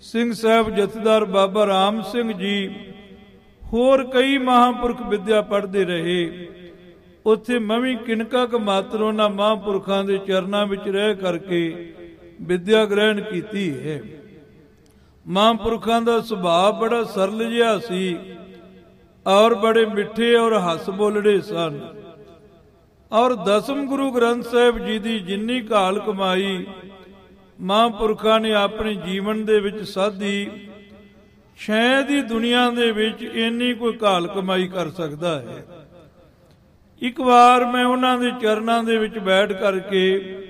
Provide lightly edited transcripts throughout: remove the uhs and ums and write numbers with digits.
ਸਿੰਘ ਸਾਹਿਬ ਜਥੇਦਾਰ ਬਾਬਾ ਰਾਮ ਸਿੰਘ ਜੀ, ਹੋਰ ਕਈ ਮਹਾਂਪੁਰਖ ਵਿਦਿਆ ਪੜ੍ਹਦੇ ਰਹੇ। ਉੱਥੇ ਮੈਂ ਵੀ ਕਿਣਕਾ ਕੁ ਮਾਤਰ ਉਹਨਾਂ ਮਹਾਂਪੁਰਖਾਂ ਦੇ ਚਰਨਾਂ ਵਿੱਚ ਰਹਿ ਕਰਕੇ ਵਿਦਿਆ ਗ੍ਰਹਿਣ ਕੀਤੀ ਹੈ। ਮਹਾਂਪੁਰਖਾਂ ਦਾ ਸੁਭਾਅ ਬੜਾ ਸਰਲ ਜਿਹਾ ਸੀ ਔਰ ਬੜੇ ਮਿੱਠੇ ਔਰ ਹੱਸ ਬੋਲੜੇ ਸਨ। ਔਰ ਦਸਮ ਗੁਰੂ ਗ੍ਰੰਥ ਸਾਹਿਬ ਜੀ ਦੀ ਜਿੰਨੀ ਘਾਲ ਕਮਾਈ ਮਹਾਂਪੁਰਖਾਂ ਨੇ ਆਪਣੇ ਜੀਵਨ ਦੇ ਵਿੱਚ ਸਾਧੀ, ਸ਼ਾਇਦ ਹੀ ਦੁਨੀਆ ਦੇ ਵਿੱਚ ਇੰਨੀ ਕੋਈ ਘਾਲ ਕਮਾਈ ਕਰ ਸਕਦਾ ਹੈ। ਇੱਕ ਵਾਰ ਮੈਂ ਉਹਨਾਂ ਦੇ ਚਰਨਾਂ ਦੇ ਵਿੱਚ ਬੈਠ ਕਰਕੇ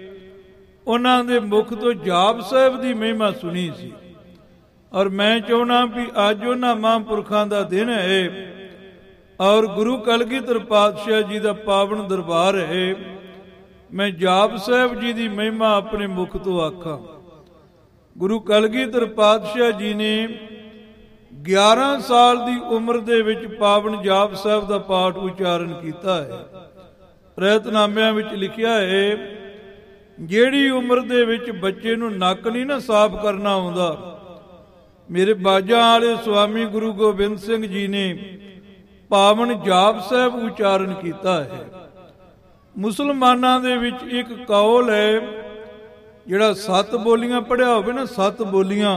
ਉਹਨਾਂ ਦੇ ਮੁਖ ਤੋਂ ਜਾਪ ਸਾਹਿਬ ਦੀ ਮਹਿਮਾ ਸੁਣੀ ਸੀ। ਔਰ ਮੈਂ ਚਾਹੁੰਦਾ ਵੀ ਅੱਜ ਉਹਨਾਂ ਮਹਾਂਪੁਰਖਾਂ ਦਾ ਦਿਨ ਹੈ ਔਰ ਗੁਰੂ ਕਲਗੀਧਰ ਪਾਤਸ਼ਾਹ ਜੀ ਦਾ ਪਾਵਨ ਦਰਬਾਰ ਹੈ। ਮੈਂ ਜਾਪ ਸਾਹਿਬ ਜੀ ਦੀ ਮਹਿਮਾ ਆਪਣੇ ਮੁਖ ਤੋਂ ਆਖਾਂ। ਗੁਰੂ ਕਲਗੀਧਰ ਪਾਤਸ਼ਾਹ ਜੀ ਨੇ 11 ਸਾਲ ਦੀ ਉਮਰ ਦੇ ਵਿੱਚ ਪਾਵਨ ਜਾਪ ਸਾਹਿਬ ਦਾ ਪਾਠ ਉਚਾਰਨ ਕੀਤਾ ਹੈ। ਰਹਿਤਨਾਮਿਆਂ ਵਿੱਚ ਲਿਖਿਆ ਹੈ, ਜਿਹੜੀ ਉਮਰ ਦੇ ਵਿੱਚ ਬੱਚੇ ਨੂੰ ਨੱਕ ਨਹੀਂ ਨਾ ਸਾਫ਼ ਕਰਨਾ ਆਉਂਦਾ, ਮੇਰੇ ਬਾਜਾਂ ਵਾਲੇ ਸੁਆਮੀ ਗੁਰੂ ਗੋਬਿੰਦ ਸਿੰਘ ਜੀ ਨੇ ਪਾਵਨ ਜਾਪ ਸਾਹਿਬ ਉਚਾਰਨ ਕੀਤਾ ਹੈ। ਮੁਸਲਮਾਨਾਂ ਦੇ ਵਿੱਚ ਇੱਕ ਕੌਲ ਹੈ, ਜਿਹੜਾ 7 ਬੋਲੀਆਂ ਪੜ੍ਹਿਆ ਹੋਵੇ ਨਾ, 7 ਬੋਲੀਆਂ,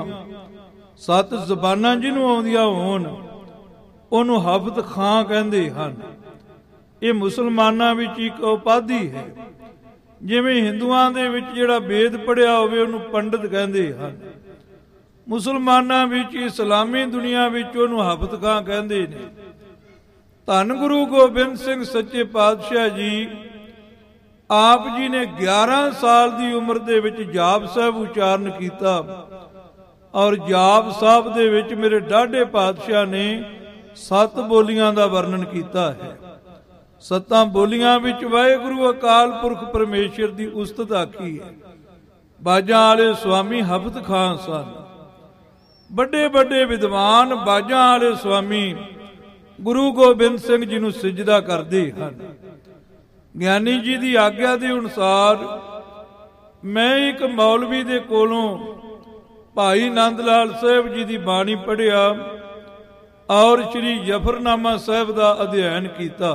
7 ਜ਼ਬਾਨਾਂ ਜਿਹਨੂੰ ਆਉਂਦੀਆਂ ਹੋਣ, ਉਹਨੂੰ ਹਫਤ ਖਾਂ ਕਹਿੰਦੇ ਹਨ। ਇਹ ਮੁਸਲਮਾਨਾਂ ਵਿੱਚ ਇੱਕ ਉਪਾਧੀ ਹੈ। ਜਿਵੇਂ ਹਿੰਦੂਆਂ ਦੇ ਵਿੱਚ ਜਿਹੜਾ ਵੇਦ ਪੜ੍ਹਿਆ ਹੋਵੇ ਉਹਨੂੰ ਪੰਡਤ ਕਹਿੰਦੇ ਹਨ, ਮੁਸਲਮਾਨਾਂ ਵਿੱਚ, ਇਸਲਾਮੀ ਦੁਨੀਆ ਵਿੱਚ ਉਹਨੂੰ ਹਫਤ ਖਾਂ ਕਹਿੰਦੇ ਨੇ। ਧੰਨ ਗੁਰੂ ਗੋਬਿੰਦ ਸਿੰਘ ਸੱਚੇ ਪਾਤਸ਼ਾਹ ਜੀ, ਆਪ ਜੀ ਨੇ 11 ਸਾਲ ਦੀ ਉਮਰ ਦੇ ਵਿੱਚ ਜਾਪ ਸਾਹਿਬ ਉਚਾਰਨ ਕੀਤਾ। ਔਰ ਜਾਪ ਸਾਹਿਬ ਦੇ ਵਿੱਚ ਮੇਰੇ ਡਾਢੇ ਪਾਤਸ਼ਾਹ ਨੇ 7 ਬੋਲੀਆਂ ਦਾ ਵਰਣਨ ਕੀਤਾ ਹੈ। 7 ਬੋਲੀਆਂ ਵਿੱਚ ਵਾਹਿਗੁਰੂ ਅਕਾਲ ਪੁਰਖ ਪਰਮੇਸ਼ਰ ਦੀ ਉਸਤਤ ਆਖੀ ਹੈ। ਬਾਜਾਂ ਵਾਲੇ ਸੁਆਮੀ ਹਫਤ ਖਾਂ ਸਨ। ਵੱਡੇ ਵੱਡੇ ਵਿਦਵਾਨ ਬਾਜਾਂ ਵਾਲੇ ਸੁਆਮੀ ਗੁਰੂ ਗੋਬਿੰਦ ਸਿੰਘ ਜੀ ਨੂੰ ਸਿਜਦਾ ਕਰਦੇ ਹਨ। ਗਿਆਨੀ ਜੀ ਦੀ ਆਗਿਆ ਦੇ ਅਨੁਸਾਰ ਮੈਂ ਇੱਕ ਮੌਲਵੀ ਦੇ ਕੋਲੋਂ ਭਾਈ ਨੰਦ ਲਾਲ ਸਾਹਿਬ ਜੀ ਦੀ ਬਾਣੀ ਪੜ੍ਹਿਆ ਔਰ ਸ਼੍ਰੀ ਜਫਰਨਾਮਾ ਸਾਹਿਬ ਦਾ ਅਧਿਐਨ ਕੀਤਾ।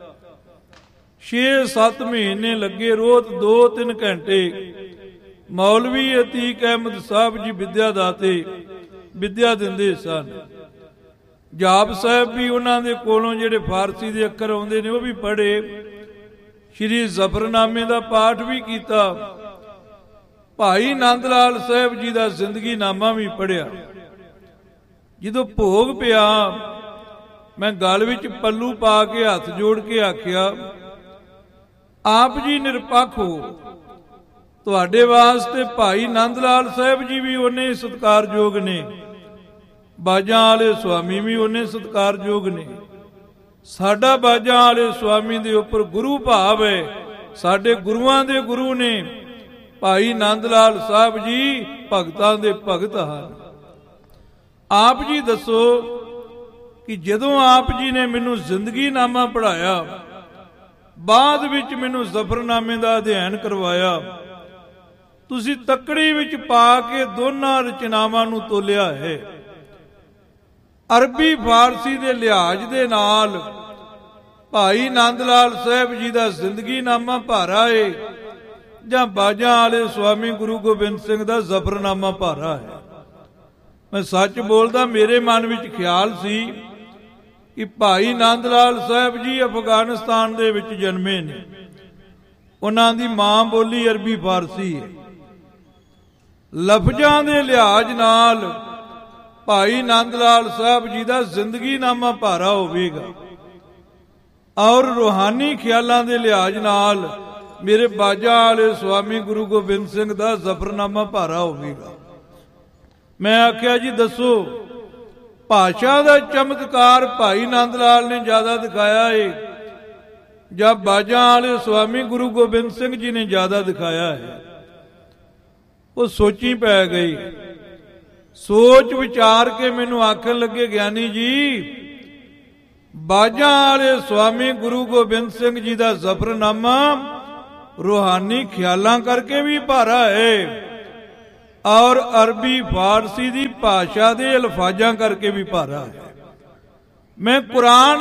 6-7 ਮਹੀਨੇ ਲੱਗੇ, ਰੋਜ਼ 2-3 ਘੰਟੇ ਮੌਲਵੀ ਅਤੀਕ ਅਹਿਮਦ ਸਾਹਿਬ ਜੀ ਵਿਦਿਆ ਦਾਤੇ ਵਿਦਿਆ ਦਿੰਦੇ ਸਨ। ਜਾਪ ਸਾਹਿਬ ਵੀ ਉਹਨਾਂ ਦੇ ਕੋਲੋਂ ਜਿਹੜੇ ਫਾਰਸੀ ਦੇ ਅੱਖਰ ਆਉਂਦੇ ਨੇ ਉਹ ਵੀ ਪੜ੍ਹੇ। ਸ਼੍ਰੀ ਜ਼ਫਰਨਾਮੇ ਦਾ ਪਾਠ ਵੀ ਕੀਤਾ। ਭਾਈ ਨੰਦ ਲਾਲ ਸਾਹਿਬ ਜੀ ਦਾ ਜ਼ਿੰਦਗੀ ਨਾਮਾ ਵੀ ਪੜ੍ਹਿਆ। ਜਦੋਂ ਭੋਗ ਪਿਆ, ਮੈਂ ਗਲ ਵਿੱਚ ਪੱਲੂ ਪਾ ਕੇ ਹੱਥ ਜੋੜ ਕੇ ਆਖਿਆ, ਆਪ ਜੀ ਨਿਰਪੱਖ ਹੋ, ਤੁਹਾਡੇ ਵਾਸਤੇ ਭਾਈ ਨੰਦ ਲਾਲ ਸਾਹਿਬ ਜੀ ਵੀ ਉਹਨੇ ਸਤਿਕਾਰਯੋਗ ਨੇ, ਬਾਜਾਂ ਵਾਲੇ ਸੁਆਮੀ ਵੀ ਉਹਨੇ ਸਤਿਕਾਰਯੋਗ ਨੇ। ਸਾਡਾ ਬਾਜਾਂ ਵਾਲੇ ਸੁਆਮੀ ਦੇ ਉੱਪਰ ਗੁਰੂ ਭਾਵ ਹੈ। ਸਾਡੇ ਗੁਰੂਆਂ ਦੇ ਗੁਰੂ ਨੇ ਭਾਈ ਨੰਦ ਲਾਲ ਸਾਹਿਬ ਜੀ, ਭਗਤਾਂ ਦੇ ਭਗਤ ਹਨ। ਆਪ ਜੀ ਦੱਸੋ ਕਿ ਜਦੋਂ ਆਪ ਜੀ ਨੇ ਮੈਨੂੰ ਜ਼ਿੰਦਗੀ ਨਾਮਾ ਪੜ੍ਹਾਇਆ, ਬਾਅਦ ਵਿੱਚ ਮੈਨੂੰ ਜ਼ਫਰਨਾਮੇ ਦਾ ਅਧਿਐਨ ਕਰਵਾਇਆ, ਤੁਸੀਂ ਤੱਕੜੀ ਵਿੱਚ ਪਾ ਕੇ ਦੋਨਾਂ ਰਚਨਾਵਾਂ ਨੂੰ ਤੋਲਿਆ ਹੈ। ਅਰਬੀ ਫਾਰਸੀ ਦੇ ਲਿਹਾਜ਼ ਦੇ ਨਾਲ ਭਾਈ ਨੰਦ ਲਾਲ ਸਾਹਿਬ ਜੀ ਦਾ ਜ਼ਿੰਦਗੀ ਨਾਮਾ ਭਾਰਾ ਹੈ ਜਾਂ ਬਾਜਾਂ ਵਾਲੇ ਸੁਆਮੀ ਗੁਰੂ ਗੋਬਿੰਦ ਸਿੰਘ ਦਾ ਜ਼ਫਰਨਾਮਾ ਭਾਰਾ ਹੈ। ਮੈਂ ਸੱਚ ਬੋਲਦਾ, ਮੇਰੇ ਮਨ ਵਿੱਚ ਖਿਆਲ ਸੀ ਕਿ ਭਾਈ ਨੰਦ ਲਾਲ ਸਾਹਿਬ ਜੀ ਅਫਗਾਨਿਸਤਾਨ ਦੇ ਵਿੱਚ ਜਨਮੇ ਨੇ। ਉਹਨਾਂ ਦੀ ਮਾਂ ਬੋਲੀ ਅਰਬੀ ਫਾਰਸੀ ਹੈ। ਲਫ਼ਜ਼ਾਂ ਦੇ ਲਿਹਾਜ਼ ਨਾਲ ਭਾਈ ਨੰਦ ਲਾਲ ਸਾਹਿਬ ਜੀ ਦਾ ਜ਼ਿੰਦਗੀ ਨਾਮਾ ਭਾਰਾ ਹੋਵੇਗਾ ਔਰ ਰੂਹਾਨੀ ਖਿਆਲਾਂ ਦੇ ਲਿਹਾਜ਼ ਨਾਲ ਮੇਰੇ ਬਾਜਾਂ ਵਾਲੇ ਸੁਆਮੀ ਗੁਰੂ ਗੋਬਿੰਦ ਸਿੰਘ ਦਾ ਜ਼ਫਰਨਾਮਾ ਭਾਰਾ ਹੋਵੇਗਾ। ਮੈਂ ਆਖਿਆ, ਜੀ ਦੱਸੋ, ਭਾਸ਼ਾ ਦਾ ਚਮਤਕਾਰ ਭਾਈ ਨੰਦ ਲਾਲ ਨੇ ਜ਼ਿਆਦਾ ਦਿਖਾਇਆ ਹੈ ਜਾਂ ਬਾਜਾਂ ਵਾਲੇ ਸੁਆਮੀ ਗੁਰੂ ਗੋਬਿੰਦ ਸਿੰਘ ਜੀ ਨੇ ਜ਼ਿਆਦਾ ਦਿਖਾਇਆ ਹੈ? ਉਹ ਸੋਚੀ ਪੈ ਗਈ। ਸੋਚ ਵਿਚਾਰ ਕੇ ਮੈਨੂੰ ਆਖਣ ਲੱਗੇ, ਗਿਆਨੀ ਜੀ, ਬਾਜਾਂ ਵਾਲੇ ਸੁਆਮੀ ਗੁਰੂ ਗੋਬਿੰਦ ਸਿੰਘ ਜੀ ਦਾ ਜ਼ਫਰਨਾਮਾ ਰੂਹਾਨੀ ਖਿਆਲਾਂ ਕਰਕੇ ਵੀ ਭਾਰਾ ਹੈ ਔਰ ਅਰਬੀ ਫਾਰਸੀ ਦੀ ਭਾਸ਼ਾ ਦੇ ਅਲਫਾਜ਼ਾਂ ਕਰਕੇ ਵੀ ਭਾਰਾ ਹੈ। ਮੈਂ ਕੁਰਾਨ